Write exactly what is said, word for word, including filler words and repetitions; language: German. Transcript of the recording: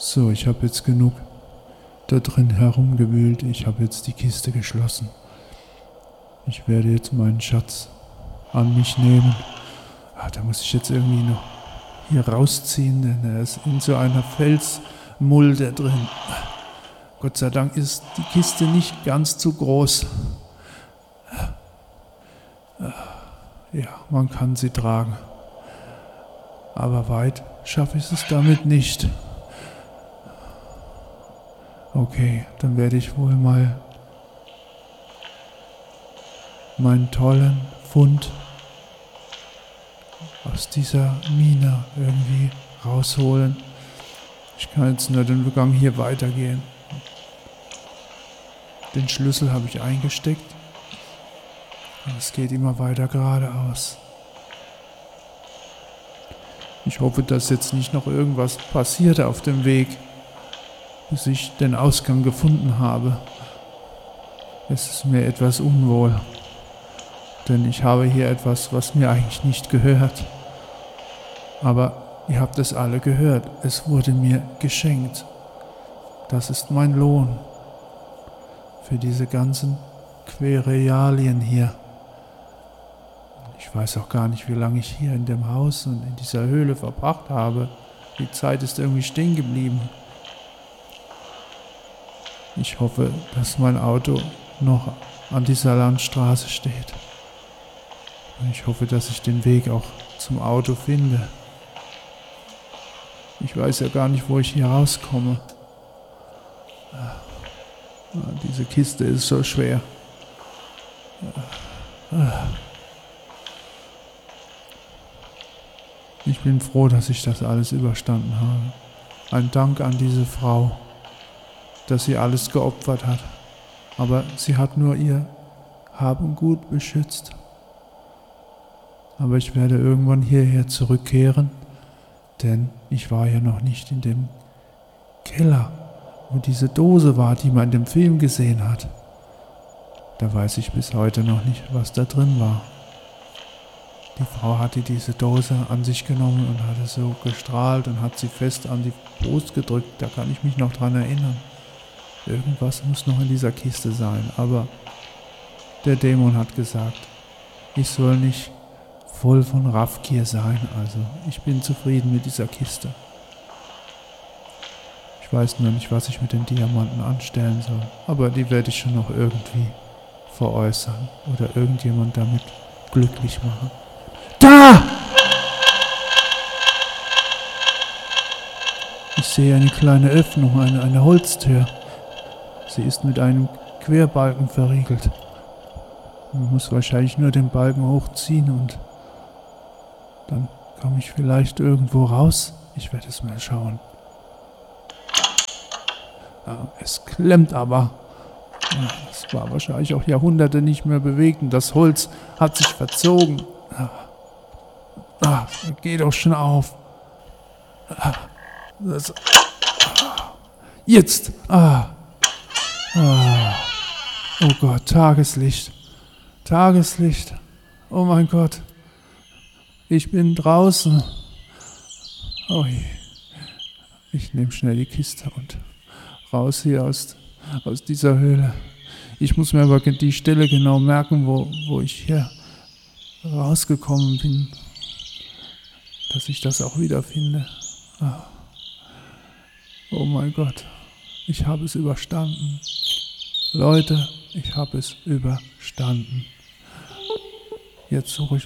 So, ich habe jetzt genug da drin herumgewühlt. Ich habe jetzt die Kiste geschlossen. Ich werde jetzt meinen Schatz an mich nehmen. Ah, da muss ich jetzt irgendwie noch hier rausziehen, denn er ist in so einer Felsmulde drin. Gott sei Dank ist die Kiste nicht ganz zu groß. Ja, man kann sie tragen. Aber weit schaffe ich es damit nicht. Okay, dann werde ich wohl mal meinen tollen Fund aus dieser Mine irgendwie rausholen. Ich kann jetzt nur den Gang hier weitergehen. Den Schlüssel habe ich eingesteckt. Es geht immer weiter geradeaus. Ich hoffe, dass jetzt nicht noch irgendwas passiert auf dem Weg, bis ich den Ausgang gefunden habe. Es ist mir etwas unwohl, denn ich habe hier etwas, was mir eigentlich nicht gehört. Aber ihr habt es alle gehört, es wurde mir geschenkt. Das ist mein Lohn für diese ganzen Querrealien hier. Ich weiß auch gar nicht, wie lange ich hier in dem Haus und in dieser Höhle verbracht habe. Die Zeit ist irgendwie stehen geblieben. Ich hoffe, dass mein Auto noch an dieser Landstraße steht. Ich hoffe, dass ich den Weg auch zum Auto finde. Ich weiß ja gar nicht, wo ich hier rauskomme. Diese Kiste ist so schwer. Ich bin froh, dass ich das alles überstanden habe. Ein Dank an diese Frau, dass sie alles geopfert hat. Aber sie hat nur ihr Hab und Gut beschützt. Aber ich werde irgendwann hierher zurückkehren, denn ich war ja noch nicht in dem Keller, wo diese Dose war, die man in dem Film gesehen hat. Da weiß ich bis heute noch nicht, was da drin war. Die Frau hatte diese Dose an sich genommen und hatte so gestrahlt und hat sie fest an die Brust gedrückt. Da kann ich mich noch dran erinnern. Irgendwas muss noch in dieser Kiste sein, aber der Dämon hat gesagt, ich soll nicht voll von Raffgier sein, also ich bin zufrieden mit dieser Kiste. Ich weiß nur nicht, was ich mit den Diamanten anstellen soll, aber die werde ich schon noch irgendwie veräußern oder irgendjemand damit glücklich machen. Da! Ich sehe eine kleine Öffnung, eine, eine Holztür. Sie ist mit einem Querbalken verriegelt. Man muss wahrscheinlich nur den Balken hochziehen und dann komme ich vielleicht irgendwo raus. Ich werde es mal schauen. Ja, es klemmt aber. Ja, es war wahrscheinlich auch Jahrhunderte nicht mehr bewegt und das Holz hat sich verzogen. Ja. Ah, geh doch schon auf. Ah, das, ah, jetzt. Ah, ah. Oh Gott, Tageslicht. Tageslicht. Oh mein Gott. Ich bin draußen. Oh je. Ich nehme schnell die Kiste und raus hier aus, aus dieser Höhle. Ich muss mir aber die Stelle genau merken, wo, wo ich hier rausgekommen bin, dass ich das auch wiederfinde. Ah. Oh mein Gott, ich habe es überstanden. Leute, ich habe es überstanden. Jetzt suche ich